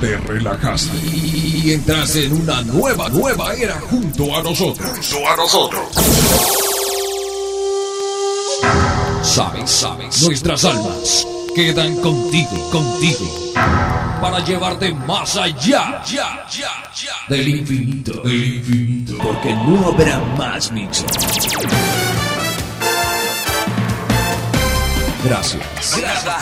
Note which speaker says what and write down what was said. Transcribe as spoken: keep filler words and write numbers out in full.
Speaker 1: te relajaste y entras en una nueva, nueva era junto a nosotros. Junto a nosotros. Sabes, sabes, nuestras almas quedan contigo, contigo, para llevarte más allá, ya, ya, ya, del infinito, del infinito, porque no habrá más mixes. Gracias. Gracias.